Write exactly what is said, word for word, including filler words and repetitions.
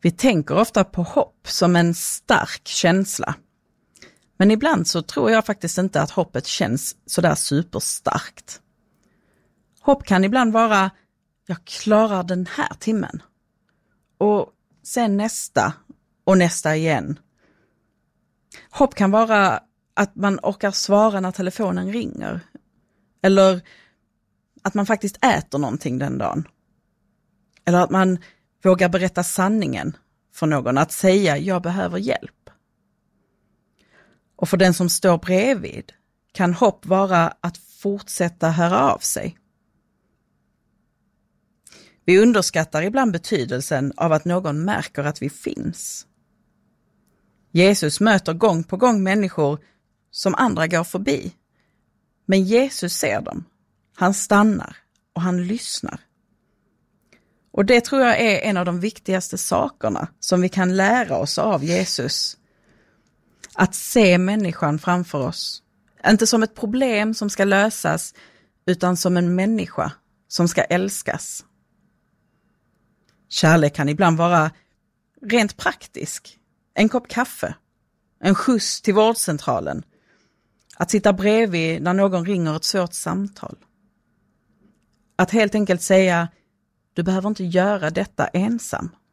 Vi tänker ofta på hopp som en stark känsla. Men ibland så tror jag faktiskt inte att hoppet känns sådär superstarkt. Hopp kan ibland vara, jag klarar den här timmen. Och sen nästa och nästa igen. Hopp kan vara att man orkar svara när telefonen ringer. Eller att man faktiskt äter någonting den dagen. Eller att man vågar berätta sanningen för någon. Att säga, jag behöver hjälp. Och för den som står bredvid kan hopp vara att fortsätta höra av sig. Vi underskattar ibland betydelsen av att någon märker att vi finns. Jesus möter gång på gång människor som andra går förbi. Men Jesus ser dem. Han stannar och han lyssnar. Och det tror jag är en av de viktigaste sakerna som vi kan lära oss av Jesus. Att se människan framför oss. Inte som ett problem som ska lösas, utan som en människa som ska älskas. Kärlek kan ibland vara rent praktisk. En kopp kaffe. En skjuts till vårdcentralen. Att sitta bredvid när någon ringer ett svårt samtal. Att helt enkelt säga, du behöver inte göra detta ensam.